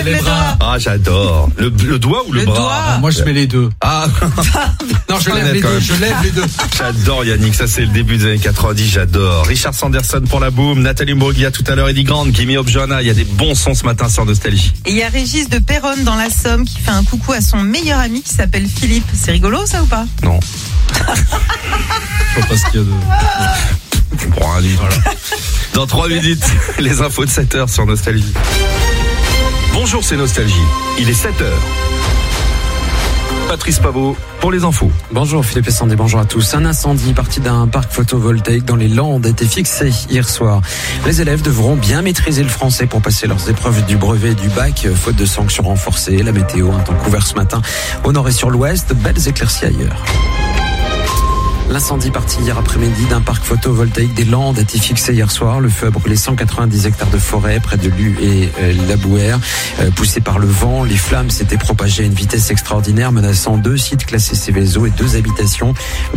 lève les bras. Ah, j'adore. Le doigt ou le bras? Doigt. Moi, je mets les deux. Ah. Non, je lève les deux. J'adore Yannick, ça c'est le début des années 90, j'adore. Richard Sanderson pour la boum, Nathalie Mbruglia tout à l'heure, Eddie Grant, Gimme Up Johanna, il y a des bons sons ce matin sur Nostalgie. Et il y a Régis de Péronne dans la Somme qui fait un coucou à son meilleur ami qui s'appelle Philippe. C'est rigolo ça ou pas? Non. Je sais pas ce qu'il y a de... Bon, allez, voilà. Dans 3 minutes, les infos de 7h sur Nostalgie. Bonjour, c'est Nostalgie. Il est 7h. Patrice Pavot pour les infos. Bonjour Philippe et Sandy, bonjour à tous. Un incendie parti d'un parc photovoltaïque dans les Landes a été fixé hier soir. Les élèves devront bien maîtriser le français pour passer leurs épreuves du brevet et du bac, faute de sanctions renforcées. La météo, un temps couvert ce matin au nord et sur l'ouest, belles éclaircies ailleurs. L'incendie parti hier après-midi d'un parc photovoltaïque des Landes a été fixé hier soir. Le feu a brûlé 190 hectares de forêt près de Lue et la Bouère. Poussé par le vent, les flammes s'étaient propagées à une vitesse extraordinaire, menaçant 2 sites classés Céveso et 2 habitations.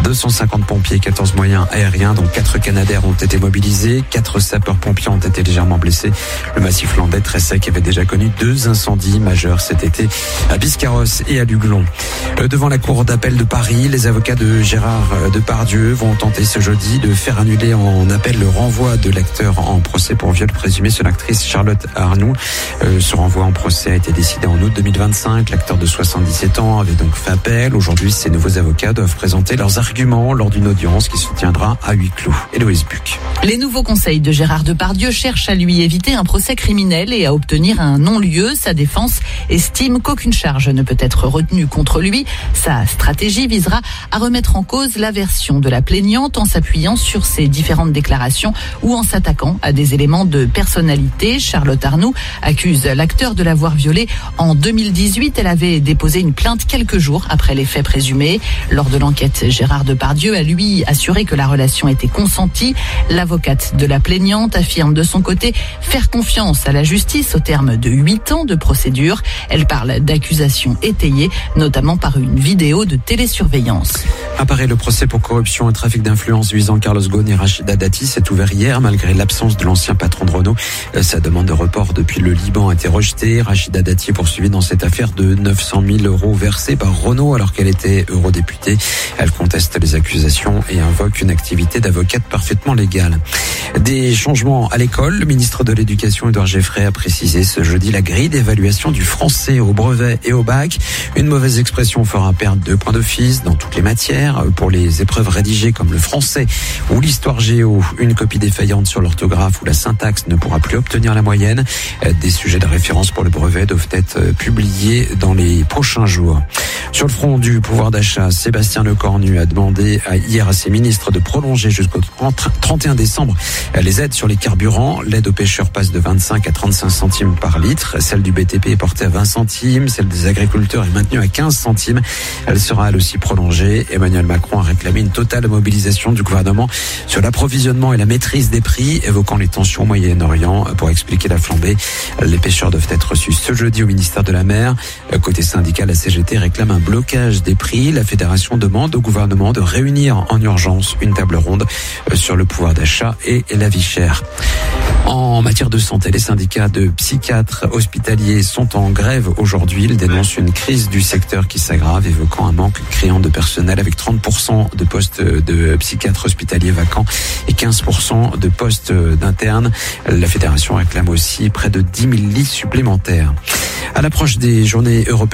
250 pompiers et 14 moyens aériens, dont 4 Canadair ont été mobilisés. 4 sapeurs-pompiers ont été légèrement blessés. Le massif landais très sec avait déjà connu 2 incendies majeurs cet été à Biscarrosse et à Luglon. Devant la cour d'appel de Paris, les avocats de Gérard Depardieu vont tenter ce jeudi de faire annuler en appel le renvoi de l'acteur en procès pour viol présumé sur l'actrice Charlotte Arnoux. Ce renvoi en procès a été décidé en août 2025. L'acteur de 77 ans avait donc fait appel. Aujourd'hui, ces nouveaux avocats doivent présenter leurs arguments lors d'une audience qui se tiendra à huis clos. Héloïse Buc. Les nouveaux conseils de Gérard Depardieu cherchent à lui éviter un procès criminel et à obtenir un non-lieu. Sa défense estime qu'aucune charge ne peut être retenue contre lui. Sa stratégie visera à remettre en cause la version de la plaignante en s'appuyant sur ses différentes déclarations ou en s'attaquant à des éléments de personnalité. Charlotte Arnoux accuse l'acteur de l'avoir violée en 2018. Elle avait déposé une plainte quelques jours après les faits présumés. Lors de l'enquête, Gérard Depardieu a lui assuré que la relation était consentie. L'avocate de la plaignante affirme de son côté faire confiance à la justice au terme de 8 ans de procédure. Elle parle d'accusations étayées, notamment par une vidéo de télésurveillance. Apparaît le procès pour corruption et trafic d'influence visant Carlos Ghosn et Rachida Dati s'est ouvert hier malgré l'absence de l'ancien patron de Renault. Sa demande de report depuis le Liban a été rejetée. Rachida Dati est poursuivie dans cette affaire de 900 000 € versés par Renault alors qu'elle était eurodéputée. Elle conteste les accusations et invoque une activité d'avocate parfaitement légale. Des changements à l'école. Le ministre de l'Éducation, Édouard Geffray, a précisé ce jeudi la grille d'évaluation du français au brevet et au bac. Une mauvaise expression fera perdre 2 points d'office dans toutes les matières. Pour les épreuves rédigées comme le français ou l'histoire géo, une copie défaillante sur l'orthographe ou la syntaxe ne pourra plus obtenir la moyenne. Des sujets de référence pour le brevet doivent être publiés dans les prochains jours. Sur le front du pouvoir d'achat, Sébastien Lecornu a demandé hier à ses ministres de prolonger jusqu'au 31 décembre les aides sur les carburants. L'aide aux pêcheurs passe de 25 à 35 centimes par litre. Celle du BTP est portée à 20 centimes. Celle des agriculteurs est maintenue à 15 centimes. Elle sera elle aussi prolongée. Emmanuel Macron a réclamé une totale mobilisation du gouvernement sur l'approvisionnement et la maîtrise des prix, évoquant les tensions au Moyen-Orient. Pour expliquer la flambée, les pêcheurs doivent être reçus ce jeudi au ministère de la Mer. Côté syndical, la CGT réclame un blocage des prix. La fédération demande au gouvernement de réunir en urgence une table ronde sur le pouvoir d'achat et la vie chère. En matière de santé, les syndicats de psychiatres hospitaliers sont en grève aujourd'hui. Ils dénoncent une crise du secteur qui s'aggrave, évoquant un manque criant de personnel avec 30% de postes de psychiatres hospitaliers vacants et 15% de postes d'internes. La fédération réclame aussi près de 10 000 lits supplémentaires. À l'approche des journées européennes,